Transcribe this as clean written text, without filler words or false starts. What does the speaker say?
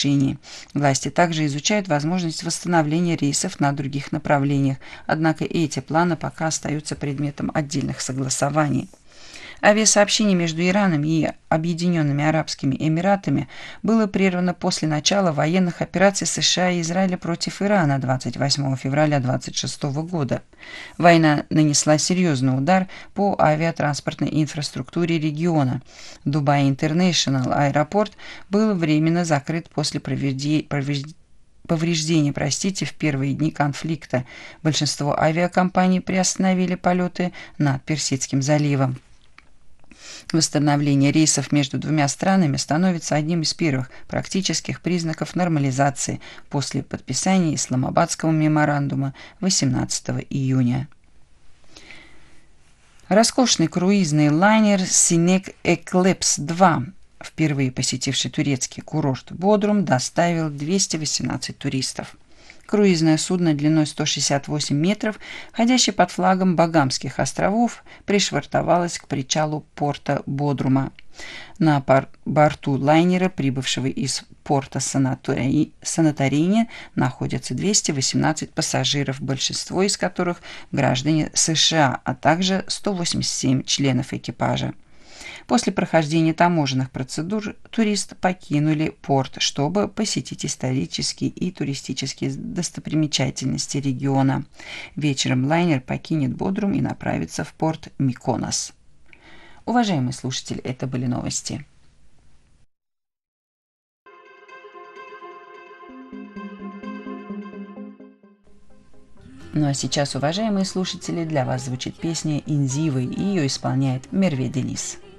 решений. Власти также изучают возможность восстановления рейсов на других направлениях, однако эти планы пока остаются предметом отдельных согласований. Авиасообщение между Ираном и Объединенными Арабскими Эмиратами было прервано после начала военных операций США и Израиля против Ирана 28 февраля 2026 года. Война нанесла серьезный удар по авиатранспортной инфраструктуре региона. Дубай Интернешнл аэропорт был временно закрыт после повреждения в первые дни конфликта. Большинство авиакомпаний приостановили полеты над Персидским заливом. Восстановление рейсов между двумя странами становится одним из первых практических признаков нормализации после подписания Исламабадского меморандума 18 июня. Роскошный круизный лайнер Синек Эклипс 2, впервые посетивший турецкий курорт Бодрум, доставил 218 туристов. Круизное судно длиной 168 метров, ходящее под флагом Багамских островов, пришвартовалось к причалу порта Бодрума. На борту лайнера, прибывшего из порта Санторини, находятся 218 пассажиров, большинство из которых граждане США, а также 187 членов экипажа. После прохождения таможенных процедур туристы покинули порт, чтобы посетить исторические и туристические достопримечательности региона. Вечером лайнер покинет Бодрум и направится в порт Миконос. Уважаемые слушатели, это были новости. Ну а сейчас, уважаемые слушатели, для вас звучит песня «Инзивы», и ее исполняет Мерве Денис.